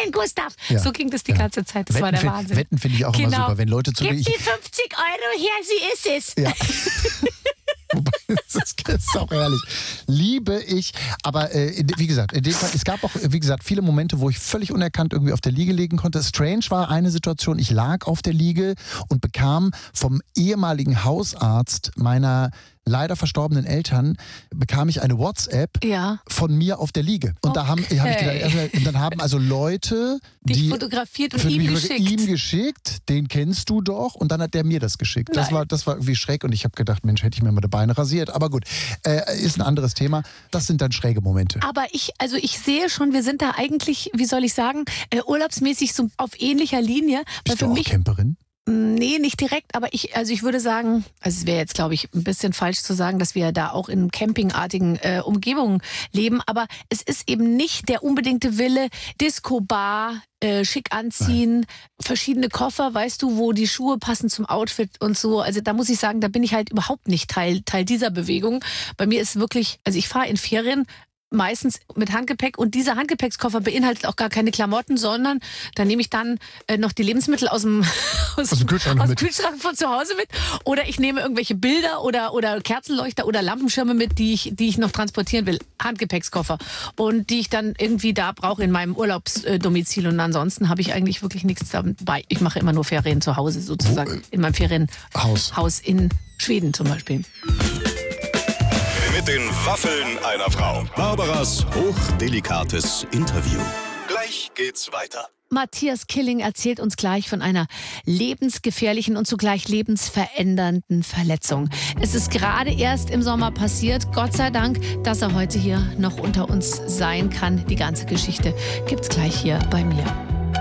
Dankeschön, Gustav. Ja. So ging das die ganze Zeit. Das war der Wahnsinn. Wetten finde ich auch immer super, wenn Leute zu mir... Gib die 50 Euro her, sie ist es. Ja. Wobei, das ist auch ehrlich. Liebe ich. Aber wie gesagt, in dem Fall, es gab auch, wie gesagt, viele Momente, wo ich völlig unerkannt irgendwie auf der Liege liegen konnte. Strange war eine Situation, ich lag auf der Liege und bekam vom ehemaligen Hausarzt meiner leider verstorbenen Eltern, bekam ich eine WhatsApp von mir auf der Liege. Und da hab ich gedacht, und dann haben also Leute, die fotografiert und ihm geschickt, den kennst du doch, und dann hat der mir das geschickt. Das war irgendwie schräg und ich habe gedacht, Mensch, hätte ich mir mal die Beine rasiert. Aber gut, ist ein anderes Thema. Das sind dann schräge Momente. Aber ich sehe schon, wir sind da eigentlich, wie soll ich sagen, urlaubsmäßig so auf ähnlicher Linie. Bist du auch Camperin? Nee, nicht direkt, aber ich würde sagen, also es wäre jetzt, glaube ich, ein bisschen falsch zu sagen, dass wir da auch in campingartigen Umgebungen leben, aber es ist eben nicht der unbedingte Wille, Disco-Bar, schick anziehen, verschiedene Koffer, weißt du, wo die Schuhe passen zum Outfit und so. Also da muss ich sagen, da bin ich halt überhaupt nicht Teil dieser Bewegung. Bei mir ist wirklich, also ich fahre in Ferien, meistens mit Handgepäck und dieser Handgepäckskoffer beinhaltet auch gar keine Klamotten, sondern da nehme ich dann noch die Lebensmittel aus dem Kühlschrank von zu Hause mit oder ich nehme irgendwelche Bilder oder Kerzenleuchter oder Lampenschirme mit, die ich noch transportieren will, Handgepäckskoffer und die ich dann irgendwie da brauche in meinem Urlaubsdomizil und ansonsten habe ich eigentlich wirklich nichts dabei. Ich mache immer nur Ferien zu Hause sozusagen, in meinem Ferienhaus in Schweden zum Beispiel. Mit den Waffeln einer Frau. Barbaras hochdelikates Interview. Gleich geht's weiter. Matthias Killing erzählt uns gleich von einer lebensgefährlichen und zugleich lebensverändernden Verletzung. Es ist gerade erst im Sommer passiert. Gott sei Dank, dass er heute hier noch unter uns sein kann. Die ganze Geschichte gibt's gleich hier bei mir.